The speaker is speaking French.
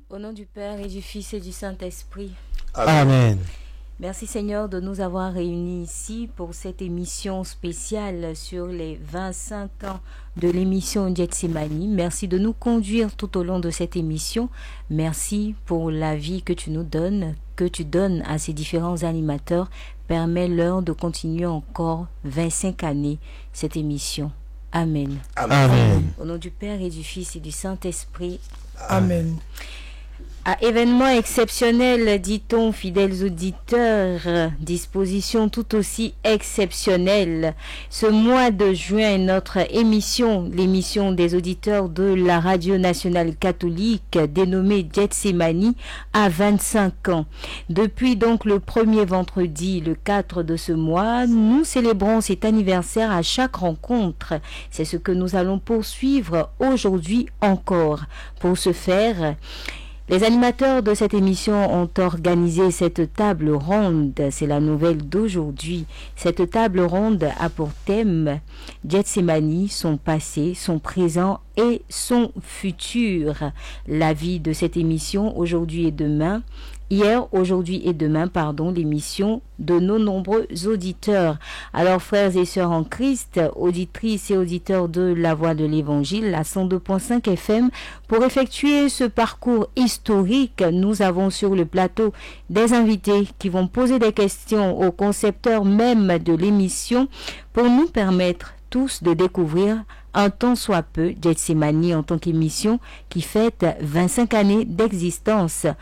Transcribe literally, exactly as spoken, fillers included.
Au nom du Père et du Fils et du Saint-Esprit. Amen. Amen. Merci Seigneur de nous avoir réunis ici pour cette émission spéciale sur les vingt-cinq ans de l'émission Getsemani. Merci de nous conduire tout au long de cette émission. Merci pour la vie que tu nous donnes, que tu donnes à ces différents animateurs. Permets-leur de continuer encore vingt-cinq années cette émission. Amen. Amen. Amen. Au nom du Père et du Fils et du Saint-Esprit. Amen. À événement exceptionnel, dit-on, fidèles auditeurs, disposition tout aussi exceptionnelle. Ce mois de juin, notre émission, l'émission des auditeurs de la Radio Nationale Catholique, dénommée Getsemani, a vingt-cinq ans. Depuis donc le premier vendredi, le quatre de ce mois, nous célébrons cet anniversaire à chaque rencontre. C'est ce que nous allons poursuivre aujourd'hui encore. Pour ce faire, les animateurs de cette émission ont organisé cette table ronde. C'est la nouvelle d'aujourd'hui. Cette table ronde a pour thème Getsemani, son passé, son présent et son futur. La vie de cette émission aujourd'hui et demain. Hier, aujourd'hui et demain, pardon, l'émission de nos nombreux auditeurs. Alors, frères et sœurs en Christ, auditrices et auditeurs de La Voix de l'Évangile, la cent deux virgule cinq F M, pour effectuer ce parcours historique, nous avons sur le plateau des invités qui vont poser des questions aux concepteurs même de l'émission pour nous permettre tous de découvrir un tant soit peu Getsemani en tant qu'émission qui fête vingt-cinq années d'existence.